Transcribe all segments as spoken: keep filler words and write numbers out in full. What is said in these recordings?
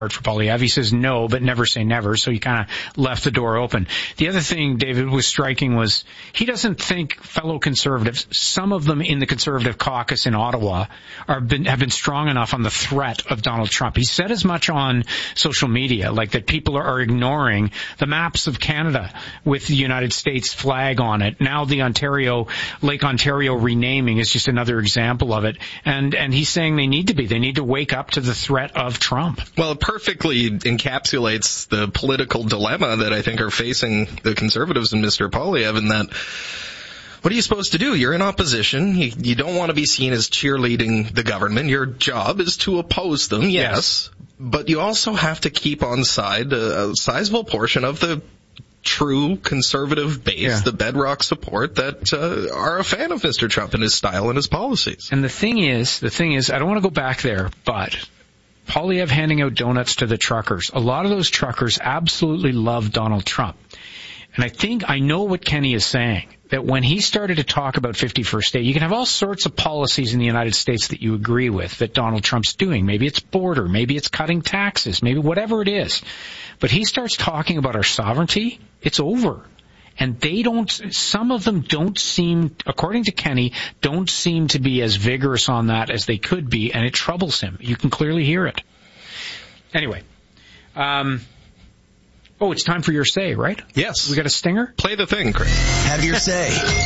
for Poilievre. He says no, but never say never, so he kind of left the door open. The other thing, David, was striking was he doesn't think fellow Conservatives, some of them in the Conservative caucus in Ottawa, are been, have been strong enough on the threat of Donald Trump. He said as much on social media, like that people are ignoring the maps of Canada with the United States flag on it. Now the Ontario, Lake Ontario renaming is just another example of it. And, and he's saying they need to be. They need to wake up to the threat of Trump. Well, perfectly encapsulates the political dilemma that I think are facing the Conservatives and Mister Poilievre, in that what are you supposed to do? You're in opposition. You, you don't want to be seen as cheerleading the government. Your job is to oppose them, yes, yes. But you also have to keep on side a, a sizable portion of the true conservative base, yeah. the bedrock support that uh, are a fan of Mister Trump and his style and his policies. And the thing is, the thing is, I don't want to go back there, but Poilievre handing out donuts to the truckers. A lot of those truckers absolutely love Donald Trump. And I think, I know what Kenny is saying, that when he started to talk about fifty-first state, you can have all sorts of policies in the United States that you agree with that Donald Trump's doing. Maybe it's border, maybe it's cutting taxes, maybe whatever it is. But he starts talking about our sovereignty, it's over. And they don't, some of them don't seem, according to Kenny, don't seem to be as vigorous on that as they could be, and it troubles him. You can clearly hear it. Anyway, um, oh, it's time for your say, right? Yes. We got a stinger? Play the thing, Chris. Have your say.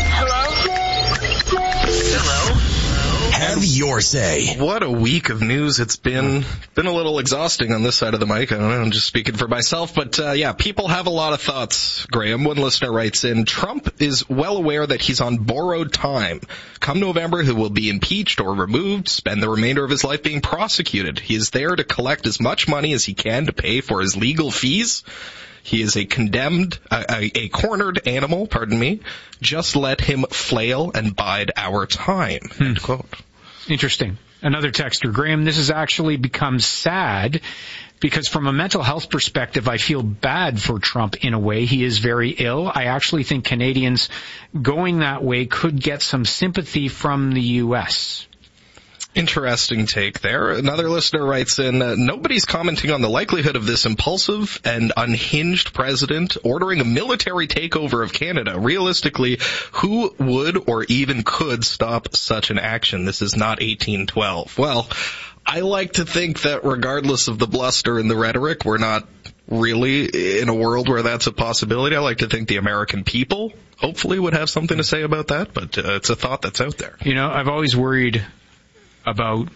Hello? Hello? Have your say. What a week of news it's been. Been a little exhausting on this side of the mic. I don't know, I'm just speaking for myself. But, uh, yeah, people have a lot of thoughts, Graham. One listener writes in, Trump is well aware that he's on borrowed time. Come November, he will be impeached or removed, spend the remainder of his life being prosecuted. He is there to collect as much money as he can to pay for his legal fees. He is a condemned, a, a cornered animal, pardon me. Just let him flail and bide our time. Hmm. End quote. Interesting. Another texter, Graham, this has actually become sad because from a mental health perspective, I feel bad for Trump in a way. He is very ill. I actually think Canadians going that way could get some sympathy from the U S Interesting take there. Another listener writes in, uh, nobody's commenting on the likelihood of this impulsive and unhinged president ordering a military takeover of Canada. Realistically, who would or even could stop such an action? This is not eighteen twelve. Well, I like to think that regardless of the bluster and the rhetoric, we're not really in a world where that's a possibility. I like to think the American people hopefully would have something to say about that, but uh, it's a thought that's out there. You know, I've always worried about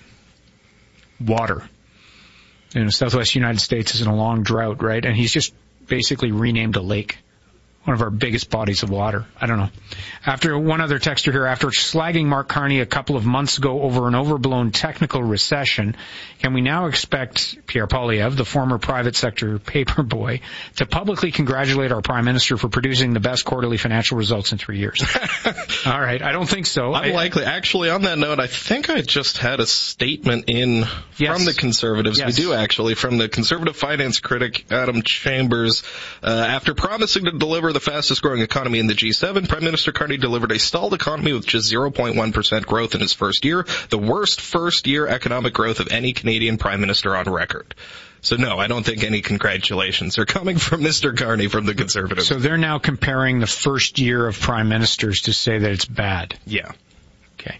water. You know, Southwest United States is in a long drought, right? And he's just basically renamed a lake, one of our biggest bodies of water. I don't know. After one other texter here, after slagging Mark Carney a couple of months ago over an overblown technical recession, can we now expect Pierre Poilievre, the former private sector paper boy, to publicly congratulate our Prime Minister for producing the best quarterly financial results in three years? All right, I don't think so. Unlikely. I, Actually, on that note, I think I just had a statement in yes. from the Conservatives. Yes. We do, actually, from the Conservative finance critic Adam Chambers. Uh, after promising to deliver the fastest growing economy in the G seven, Prime Minister Carney delivered a stalled economy with just zero point one percent growth in his first year, the worst first-year economic growth of any Canadian Prime Minister on record. So, no, I don't think any congratulations are coming from Mister Carney from the Conservatives. So they're now comparing the first year of Prime Ministers to say that it's bad. Yeah. Okay.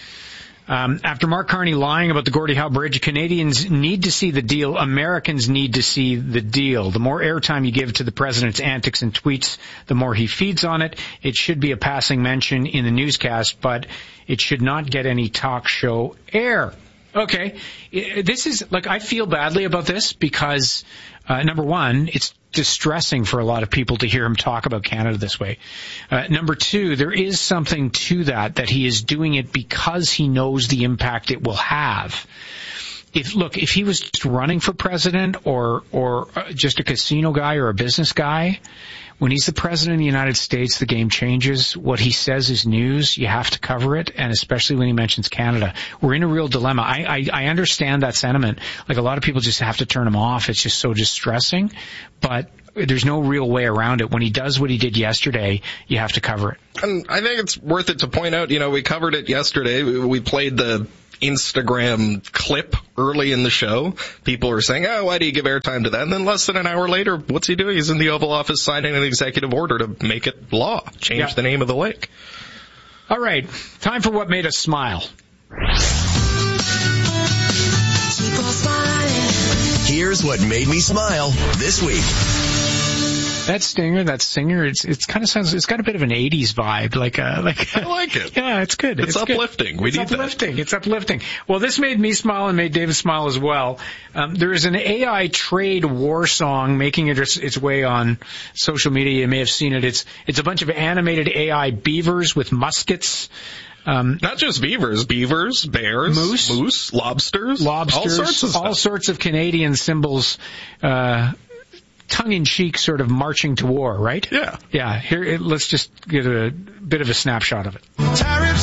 Um, after Mark Carney lying about the Gordie Howe Bridge, Canadians need to see the deal. Americans need to see the deal. The more airtime you give to the president's antics and tweets, the more he feeds on it. It should be a passing mention in the newscast, but it should not get any talk show air. Okay. This is, like, I feel badly about this because, uh, number one, it's distressing for a lot of people to hear him talk about Canada this way. Uh, number two, there is something to that, that he is doing it because he knows the impact it will have. If, look, if he was just running for president or, or just a casino guy or a business guy, when he's the president of the United States, the game changes. What he says is news. You have to cover it, and especially when he mentions Canada. We're in a real dilemma. I, I, I understand that sentiment. Like, a lot of people just have to turn him off. It's just so distressing. But there's no real way around it. When he does what he did yesterday, you have to cover it. And I think it's worth it to point out, you know, we covered it yesterday. We played the Instagram clip early in the show. People were saying, oh, why do you give airtime to that? And then less than an hour later, what's he doing? He's in the Oval Office signing an executive order to make it law, change yeah. the name of the lake. All right, time for what made us smile. Here's what made me smile this week. That stinger, that singer, it's it's kind of sounds, it's got a bit of an eighties vibe, like a, like. I like it. Yeah, it's good. It's, it's uplifting. Good. We it's need uplifting. that. It's uplifting. Well, this made me smile and made David smile as well. Um, there is an A I trade war song making it its, its way on social media. You may have seen it. It's it's a bunch of animated A I beavers with muskets. Um, Not just beavers, beavers, bears, moose, moose, lobsters, lobsters, all sorts of all stuff. sorts of Canadian symbols. Uh, tongue-in-cheek sort of marching to war, right? Yeah. Yeah. Here, it, let's just get a bit of a snapshot of it. Tariffs